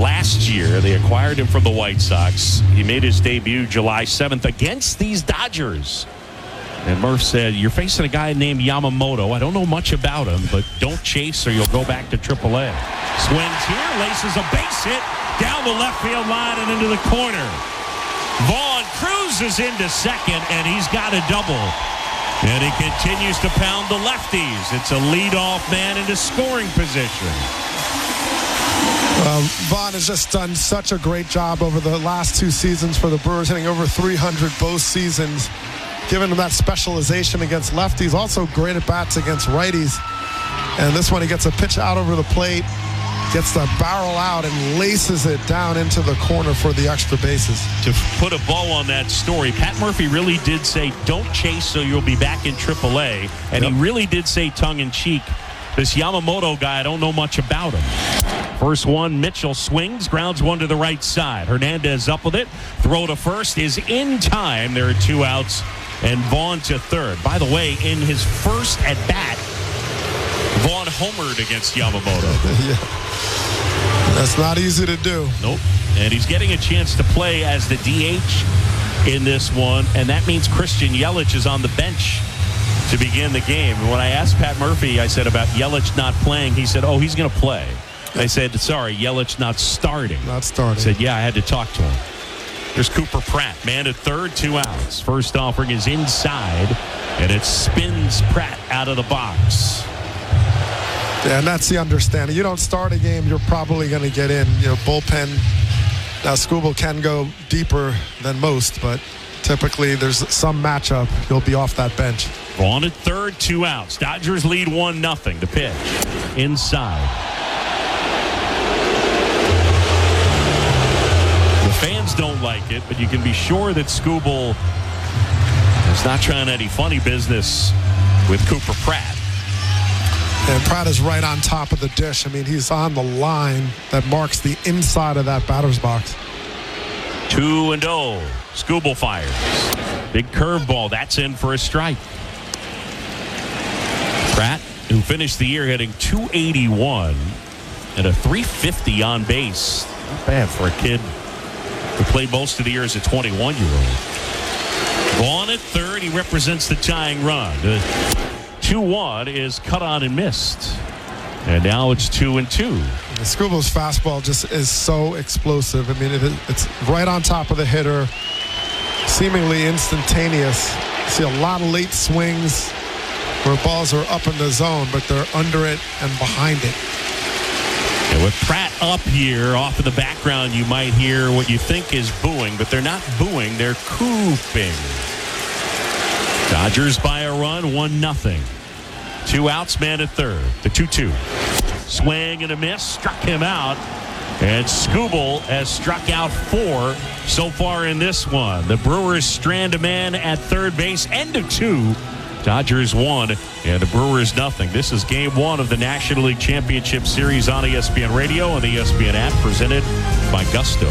last year. They acquired him from the White Sox. He made his debut July 7th against these Dodgers. And Murph said, you're facing a guy named Yamamoto. I don't know much about him, but don't chase or you'll go back to AAA. Swings here, laces a base hit down the left field line and into the corner. Vaughn cruises into second, and he's got a double. And he continues to pound the lefties. It's a leadoff man into scoring position. Vaughn has just done such a great job over the last 2 seasons for the Brewers, hitting over 300 both seasons, giving him that specialization against lefties, also great at bats against righties. And this one, he gets a pitch out over the plate, gets the barrel out and laces it down into the corner for the extra bases. To put a bow on that story, Pat Murphy really did say, don't chase so you'll be back in AAA. And he really did say tongue-in-cheek, this Yamamoto guy, I don't know much about him. First one, Mitchell swings, grounds one to the right side. Hernandez up with it. Throw to first is in time. There are 2 outs. And Vaughn to third. By the way, in his first at-bat, Vaughn homered against Yamamoto. Yeah. That's not easy to do. Nope. And he's getting a chance to play as the DH in this one, and that means Christian Yelich is on the bench to begin the game. And when I asked Pat Murphy, I said about Yelich not playing, he said, oh, he's going to play. I said, sorry, Yelich not starting. Not starting. I said, yeah, I had to talk to him. There's Cooper Pratt, man at third, 2 outs. First offering is inside, and it spins Pratt out of the box. Yeah, and that's the understanding. You don't start a game, you're probably going to get in. You know, bullpen. Now, Skubal can go deeper than most, but typically there's some matchup. You'll be off that bench. Vaughn at third, 2 outs. Dodgers lead 1-0. The pitch inside. The fans don't like it, but you can be sure that Skubal is not trying any funny business with Cooper Pratt. And Pratt is right on top of the dish. I mean, he's on the line that marks the inside of that batter's box. 2-0. Skubal fires. Big curveball. That's in for a strike. Pratt, who finished the year hitting .281 and a .350 on base. Not bad for a kid who played most of the year as a 21-year-old. Vaughn at third. He represents the tying run. 2-1 is cut on and missed. And now it's 2-2. Skubal's fastball just is so explosive. I mean, it's right on top of the hitter, seemingly instantaneous. You see a lot of late swings where balls are up in the zone, but they're under it and behind it. And with Pratt up here, off in the background, you might hear what you think is booing, but they're not booing, they're cooping. Dodgers by a run, 1-0. 2 outs, man at third. The 2-2. Swing and a miss, struck him out. And Skubal has struck out 4 so far in this one. The Brewers strand a man at third base. End of 2. Dodgers 1 and the Brewers 0. This is game 1 of the National League Championship Series on ESPN Radio and the ESPN app, presented by Gusto.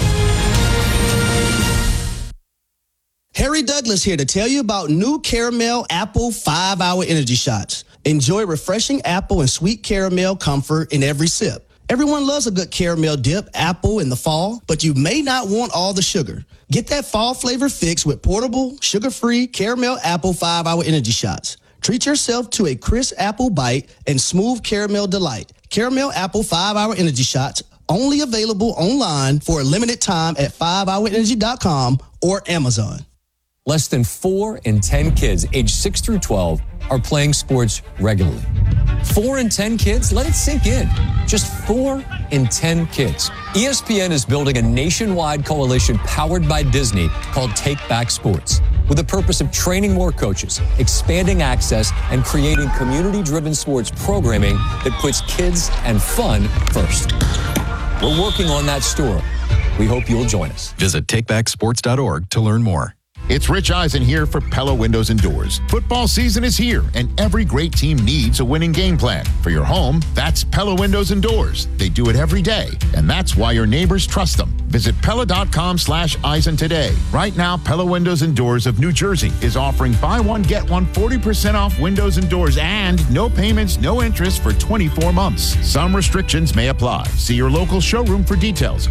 Harry Douglas here to tell you about new Caramel Apple 5-Hour Energy Shots. Enjoy refreshing apple and sweet caramel comfort in every sip. Everyone loves a good caramel dip apple in the fall, but you may not want all the sugar. Get that fall flavor fix with portable, sugar-free Caramel Apple 5-Hour Energy Shots. Treat yourself to a crisp apple bite and smooth caramel delight. Caramel Apple 5-Hour Energy Shots, only available online for a limited time at 5hourenergy.com or Amazon. Less than 4 in 10 kids aged 6 through 12 are playing sports regularly. 4 in 10 kids? Let it sink in. Just 4 in 10 kids. ESPN is building a nationwide coalition powered by Disney called Take Back Sports, with the purpose of training more coaches, expanding access, and creating community-driven sports programming that puts kids and fun first. We're working on that story. We hope you'll join us. Visit takebacksports.org to learn more. It's Rich Eisen here for Pella Windows and Doors. Football season is here, and every great team needs a winning game plan. For your home, that's Pella Windows and Doors. They do it every day, and that's why your neighbors trust them. Visit Pella.com/Eisen today. Right now, Pella Windows and Doors of New Jersey is offering buy one, get one 40% off windows and doors and no payments, no interest for 24 months. Some restrictions may apply. See your local showroom for details.